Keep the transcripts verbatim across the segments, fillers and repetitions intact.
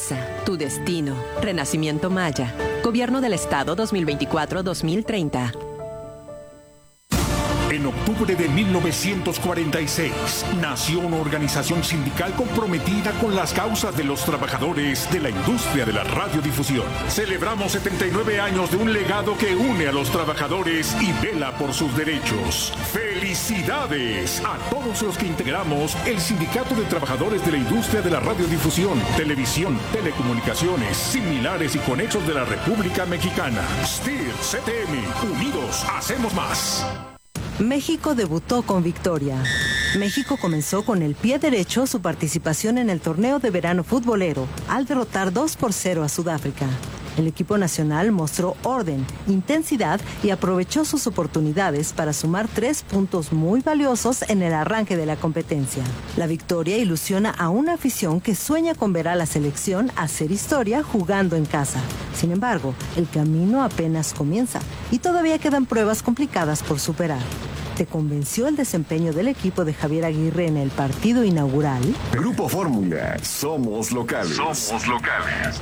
casa, tu destino. Renacimiento Maya. Gobierno del Estado dos mil veinticuatro a dos mil treinta. En octubre de mil novecientos cuarenta y seis, nació una organización sindical comprometida con las causas de los trabajadores de la industria de la radiodifusión. Celebramos setenta y nueve años de un legado que une a los trabajadores y vela por sus derechos. ¡Felicidades a todos los que integramos el Sindicato de Trabajadores de la Industria de la Radiodifusión, Televisión, Telecomunicaciones, Similares y Conexos de la República Mexicana! S T I R, C T M, unidos hacemos más. México debutó con victoria. México comenzó con el pie derecho su participación en el torneo de verano futbolero al derrotar dos por cero a Sudáfrica. El equipo nacional mostró orden, intensidad y aprovechó sus oportunidades para sumar tres puntos muy valiosos en el arranque de la competencia. La victoria ilusiona a una afición que sueña con ver a la selección hacer historia jugando en casa. Sin embargo, el camino apenas comienza y todavía quedan pruebas complicadas por superar. ¿Te convenció el desempeño del equipo de Javier Aguirre en el partido inaugural? Grupo Fórmula, somos locales. Somos locales.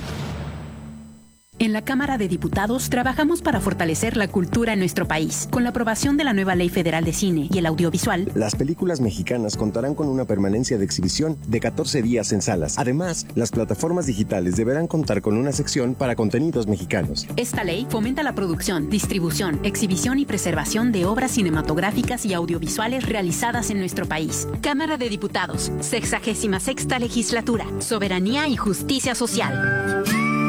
En la Cámara de Diputados trabajamos para fortalecer la cultura en nuestro país. Con la aprobación de la nueva Ley Federal de Cine y el Audiovisual, las películas mexicanas contarán con una permanencia de exhibición de catorce días en salas. Además, las plataformas digitales deberán contar con una sección para contenidos mexicanos. Esta ley fomenta la producción, distribución, exhibición y preservación de obras cinematográficas y audiovisuales realizadas en nuestro país. Cámara de Diputados, sexagésima sexta legislatura, soberanía y justicia social.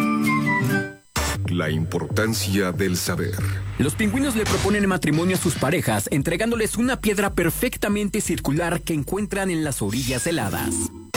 La importancia del saber. Los pingüinos le proponen matrimonio a sus parejas, entregándoles una piedra perfectamente circular que encuentran en las orillas heladas.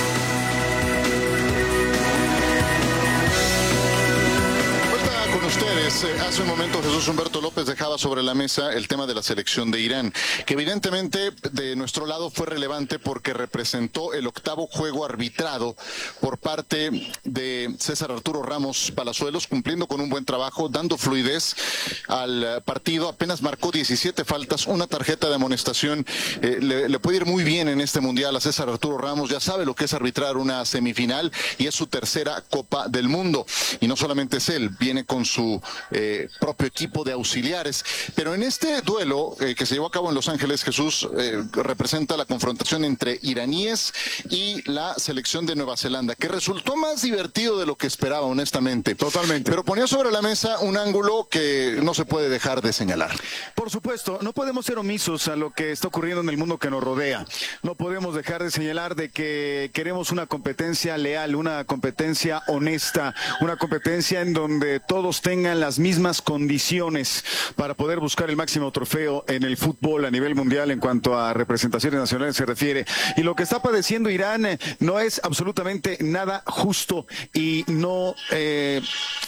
Ustedes, hace un momento Jesús Humberto López dejaba sobre la mesa el tema de la selección de Irán, que evidentemente de nuestro lado fue relevante porque representó el octavo juego arbitrado por parte de César Arturo Ramos Palazuelos, cumpliendo con un buen trabajo, dando fluidez al partido. Apenas marcó diecisiete faltas, una tarjeta de amonestación. Eh, le, le puede ir muy bien en este mundial a César Arturo Ramos, ya sabe lo que es arbitrar una semifinal y es su tercera Copa del Mundo. Y no solamente es él, viene con su eh, propio equipo de auxiliares. Pero en este duelo eh, que se llevó a cabo en Los Ángeles, Jesús, eh, representa la confrontación entre iraníes y la selección de Nueva Zelanda, que resultó más divertido de lo que esperaba, honestamente. Totalmente. Pero ponía sobre la mesa un ángulo que no se puede dejar de señalar. Por supuesto, no podemos ser omisos a lo que está ocurriendo en el mundo que nos rodea. No podemos dejar de señalar de que queremos una competencia leal, una competencia honesta, una competencia en donde todos tengan las mismas condiciones para poder buscar el máximo trofeo en el fútbol a nivel mundial en cuanto a representaciones nacionales se refiere. Y lo que está padeciendo Irán eh, no es absolutamente nada justo y no... Eh,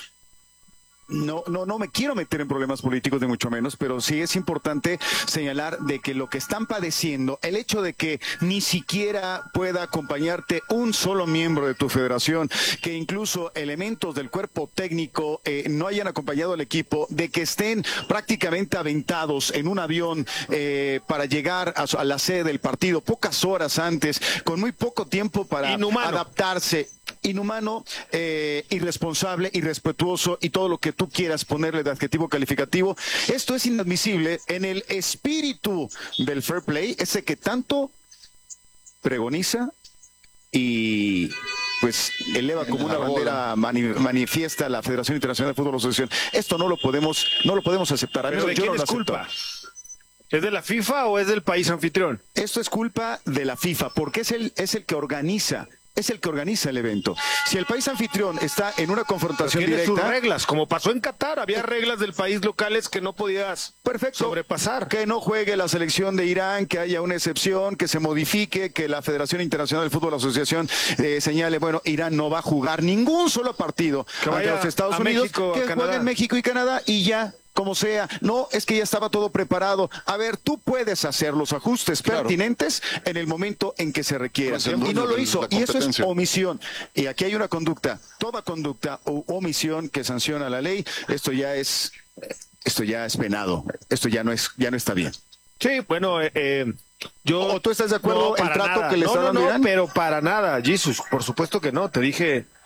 No, no, no me quiero meter en problemas políticos de mucho menos, pero sí es importante señalar de que lo que están padeciendo, el hecho de que ni siquiera pueda acompañarte un solo miembro de tu federación, que incluso elementos del cuerpo técnico eh, no hayan acompañado al equipo, de que estén prácticamente aventados en un avión eh, para llegar a, a la sede del partido pocas horas antes, con muy poco tiempo para Inhumano. adaptarse. Inhumano, eh, irresponsable, irrespetuoso y todo lo que tú quieras ponerle de adjetivo calificativo. Esto es inadmisible en el espíritu del fair play, ese que tanto pregoniza y pues eleva como una bandera mani manifiesta la Federación Internacional de Fútbol Asociación. Esto no lo podemos, no lo podemos aceptar. ¿Pero de quién es culpa? ¿Es de la FIFA o es del país anfitrión? Esto es culpa de la FIFA, porque es el, es el que organiza. Es el que organiza el evento. Si el país anfitrión está en una confrontación tiene directa... sus reglas, como pasó en Qatar. Había reglas del país locales que no podías Perfecto. sobrepasar. Que no juegue la selección de Irán, que haya una excepción, que se modifique, que la Federación Internacional del Fútbol Asociación eh, señale, bueno, Irán no va a jugar ningún solo partido que ante vaya los Estados a Unidos, México, que jueguen México y Canadá y ya. Como sea, no, es que ya estaba todo preparado. A ver, tú puedes hacer los ajustes claro. pertinentes en el momento en que se requiera. Y no lo hizo, y eso es omisión. Y aquí hay una conducta, toda conducta o omisión que sanciona la ley. Esto ya es, esto ya es penado. Esto ya no es, ya no está bien. Sí, bueno, eh, eh, yo... ¿O tú estás de acuerdo no, en el trato nada. que le no, está no, dando no, Irán? pero para nada, Jesus, por supuesto que no. Te dije